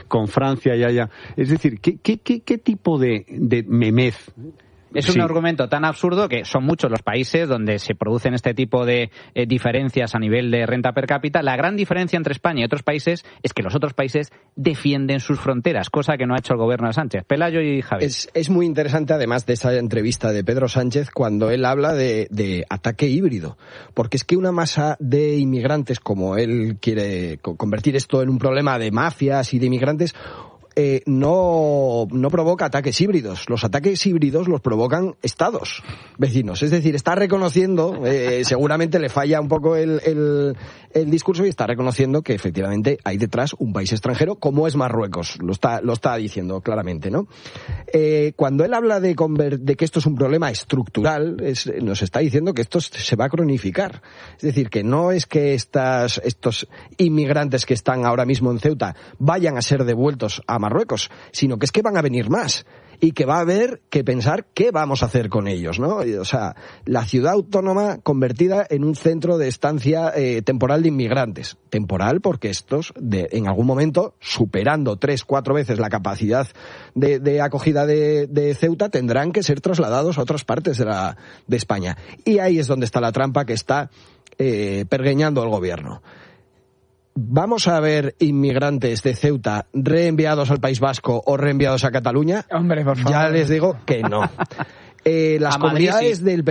con Francia y allá. Es decir, ¿qué tipo de memez? Es un argumento tan absurdo que son muchos los países donde se producen este tipo de diferencias a nivel de renta per cápita. La gran diferencia entre España y otros países es que los otros países defienden sus fronteras, cosa que no ha hecho el gobierno de Sánchez. Pelayo y Javi. Es muy interesante, además de esa entrevista de Pedro Sánchez, cuando él habla de ataque híbrido. Porque es que una masa de inmigrantes, como él quiere convertir esto en un problema de mafias y de inmigrantes, no provoca ataques híbridos. Los ataques híbridos los provocan estados vecinos. Es decir, está reconociendo, seguramente le falla un poco el discurso, y está reconociendo que efectivamente hay detrás un país extranjero, como es Marruecos. Lo está diciendo claramente, ¿no? Cuando él habla de que esto es un problema estructural, nos está diciendo que esto se va a cronificar. Es decir, que no es que estos inmigrantes que están ahora mismo en Ceuta vayan a ser devueltos a Marruecos, sino que es que van a venir más y que va a haber que pensar qué vamos a hacer con ellos, ¿no? O sea, la ciudad autónoma convertida en un centro de estancia temporal de inmigrantes. Temporal porque estos, en algún momento, superando 3-4 veces la capacidad de acogida de Ceuta, tendrán que ser trasladados a otras partes de España. Y ahí es donde está la trampa que está pergeñando el gobierno. ¿Vamos a ver inmigrantes de Ceuta reenviados al País Vasco o reenviados a Cataluña? Hombre, por favor. Ya les digo que no. Las comunidades del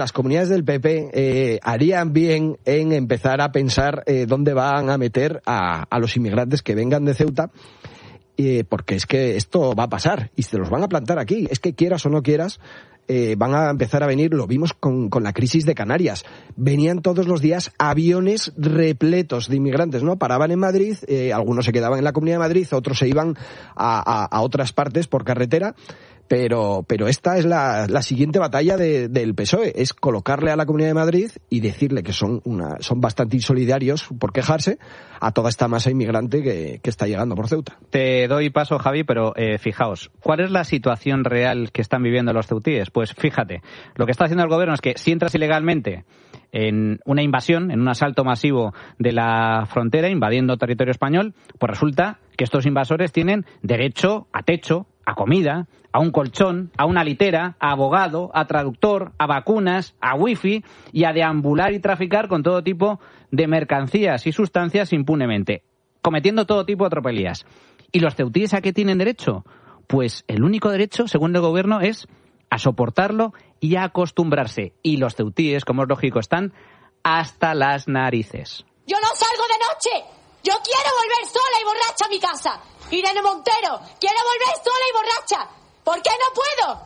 PP harían bien en empezar a pensar dónde van a meter a los inmigrantes que vengan de Ceuta, porque es que esto va a pasar y se los van a plantar aquí. Es que quieras o no quieras, van a empezar a venir. Lo vimos con la crisis de Canarias. Venían todos los días aviones repletos de inmigrantes, ¿no? Paraban en Madrid, algunos se quedaban en la Comunidad de Madrid, otros se iban a otras partes por carretera. Pero esta es la siguiente batalla del PSOE, es colocarle a la Comunidad de Madrid y decirle que son bastante insolidarios por quejarse a toda esta masa inmigrante que está llegando por Ceuta. Te doy paso, Javi, pero fijaos, ¿cuál es la situación real que están viviendo los ceutíes? Pues fíjate, lo que está haciendo el gobierno es que si entras ilegalmente en una invasión, en un asalto masivo de la frontera, invadiendo territorio español, pues resulta que estos invasores tienen derecho a techo, a comida, a un colchón, a una litera, a abogado, a traductor, a vacunas, a wifi y a deambular y traficar con todo tipo de mercancías y sustancias impunemente, cometiendo todo tipo de tropelías. ¿Y los ceutíes a qué tienen derecho? Pues el único derecho, según el gobierno, es a soportarlo y a acostumbrarse. Y los ceutíes, como es lógico, están hasta las narices. Yo no salgo de noche. Yo quiero volver sola y borracha a mi casa. Irene Montero, quiero volver sola y borracha. ¿Por qué no puedo?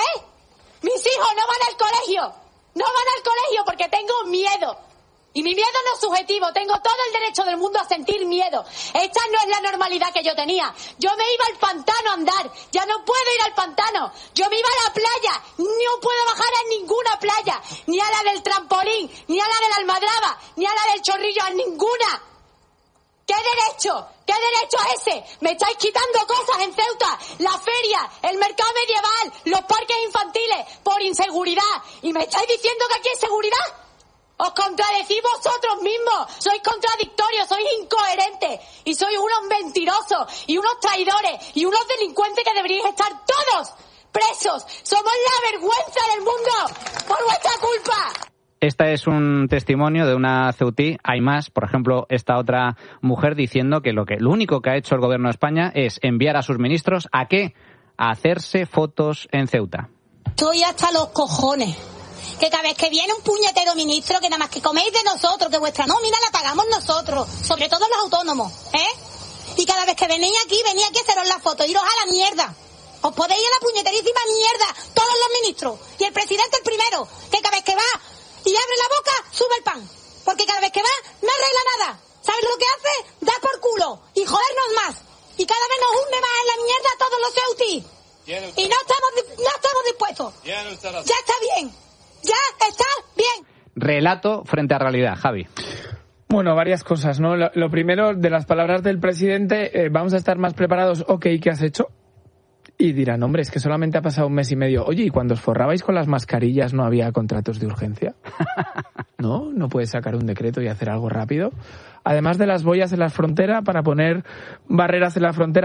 Mis hijos no van al colegio. No van al colegio porque tengo miedo. Y mi miedo no es subjetivo. Tengo todo el derecho del mundo a sentir miedo. Esta no es la normalidad que yo tenía. Yo me iba al pantano a andar. Ya no puedo ir al pantano. Yo me iba a la playa. No puedo bajar a ninguna playa. Ni a la del trampolín, ni a la de la Almadraba, ni a la del Chorrillo, a ninguna. ¿Qué derecho? ¿Qué derecho es ese? Me estáis quitando cosas en Ceuta, la feria, el mercado medieval, los parques infantiles, por inseguridad. ¿Y me estáis diciendo que aquí hay seguridad? Os contradecís vosotros mismos. Sois contradictorios, sois incoherentes. Y sois unos mentirosos, y unos traidores, y unos delincuentes que deberíais estar todos presos. Somos la vergüenza del mundo por vuestra culpa. Esta es un testimonio de una ceutí. Hay más, por ejemplo, esta otra mujer diciendo que lo único que ha hecho el gobierno de España es enviar a sus ministros ¿a qué? A hacerse fotos en Ceuta. Estoy hasta los cojones. Que cada vez que viene un puñetero ministro, que nada más que coméis de nosotros, que vuestra nómina la pagamos nosotros, sobre todo los autónomos, Y cada vez que venís aquí a haceros la foto, iros a la mierda. Os podéis ir a la puñeterísima mierda, todos los ministros. Y el presidente el primero, que cada vez que va y abre la boca, sube el pan. Porque cada vez que va, no arregla nada. ¿Sabes lo que hace? Da por culo y jodernos más. Y cada vez nos hunde más en la mierda a todos los ceutíes. Y no estamos dispuestos. Ya está bien. Ya está bien. Relato frente a realidad, Javi. Bueno, varias cosas, ¿no? Lo primero, de las palabras del presidente, vamos a estar más preparados. Ok, ¿qué has hecho? Y dirán, hombre, es que solamente ha pasado 1 mes y medio. Oye, ¿y cuando os forrabais con las mascarillas no había contratos de urgencia? ¿No? ¿No puedes sacar un decreto y hacer algo rápido? Además de las boyas en la frontera, para poner barreras en la frontera,